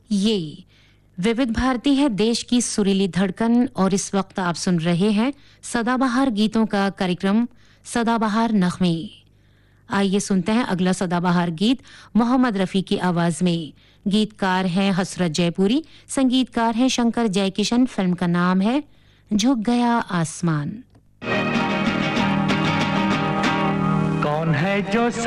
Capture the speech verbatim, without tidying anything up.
ये विविध भारती है, देश की सुरीली धड़कन, और इस वक्त आप सुन रहे हैं सदाबहार गीतों का कार्यक्रम सदाबहार नगमे। आइए सुनते हैं अगला सदाबहार गीत मोहम्मद रफी की आवाज में। गीतकार हैं हसरत जयपुरी, संगीतकार हैं शंकर जयकिशन। फिल्म का नाम है झुक गया आसमान। कौन है जो